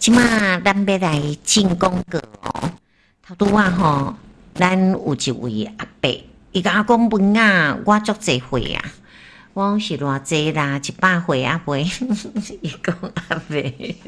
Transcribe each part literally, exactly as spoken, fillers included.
即马咱要来进广告哦。头拄啊吼，咱有一位阿伯，伊甲我讲文啊，我足济岁啊。我讲是偌济啦，一百岁啊袂。伊讲阿伯，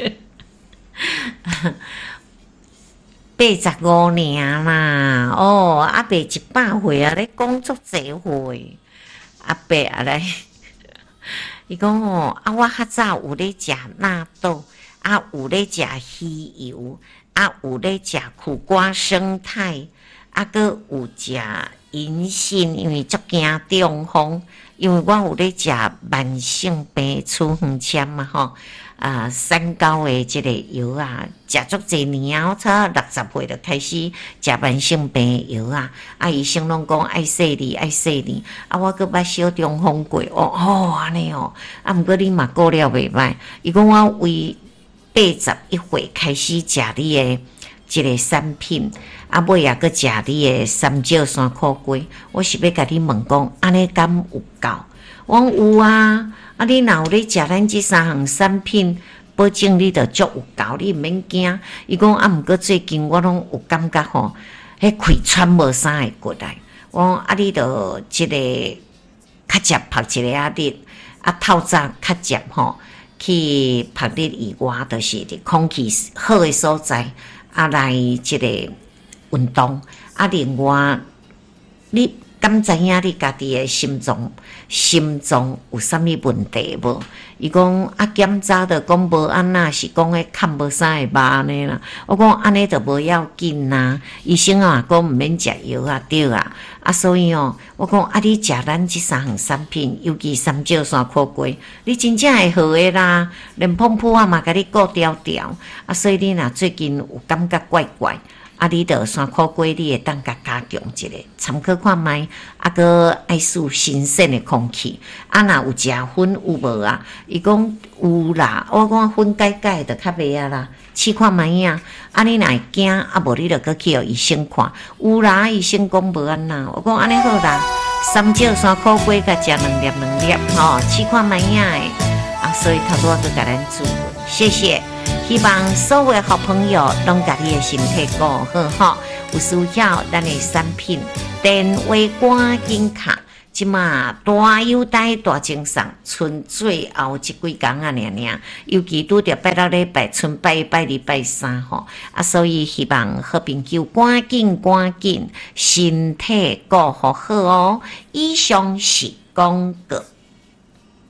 八十五年啦。哦，阿伯一百岁啊，咧讲足济岁。阿伯啊来，伊讲哦，啊我较早有咧食纳豆。啊，有咧食鱼油，啊，有咧食苦瓜生态，啊，搁有食银杏，因为足惊中风，因为我有咧食慢性病处方签嘛吼，啊，三高的即个药啊，食足侪年啊，我差六十岁就开始食慢性病药啊，啊，医生拢讲爱细腻，爱细腻，啊，我搁捌小中风过，哦，哦，安尼哦，啊，毋过你嘛过了袂歹，伊讲我为八十一岁开始食你的即个产品，啊尾也搁食你的三椒山苦瓜。我是要甲你问讲，安尼敢有够？我讲有啊，啊你若有咧食咱即三项产品，保证你着足有够，你毋免惊。伊讲啊，毋过最近我拢有感觉吼，迄开喘无啥会过来。我讲啊，你着即个较食拍一个啊日，啊透早较食吼。去曝日以外，就是伫空气好的所在，啊来即个运动，啊另外，你敢知影你家己的心脏心脏有啥物问题无？伊讲啊检查着讲无安那，是讲迄看无啥会肉安尼啦。我讲安尼着无要紧呐，医生啊讲毋免食药啊，对啊。啊，所以哦，我讲啊，你食咱即三项产品，尤其三椒山苦瓜，你真正会好诶啦，连碰扑啊嘛，甲你顾调调。啊，所以你若最近有感觉怪怪，啊，你着山苦瓜，你会当甲加强一下，参考看觅，啊，搁爱输新鲜诶空气。啊，若有食粉有无啊？伊讲有啦，我讲粉解解着较袂啊啦。试看觅啊，啊你若会惊，啊无你着搁去互医生看。有啦，医生讲无安那，我讲安尼好啦。三椒山苦瓜甲食两粒两粒，吼，试看觅影诶。啊，所以头拄仔搁甲咱祝福，谢谢。希望所有诶好朋友拢甲你诶身体顾好吼，有需要咱诶产品，电话赶紧卡。即马大优待大精送，剩最后即几工啊，尔尔，尤其拄着拜六礼拜，剩拜一、拜二、拜三吼，啊，所以希望好朋友赶紧赶紧身体顾好好哦。以上是广告。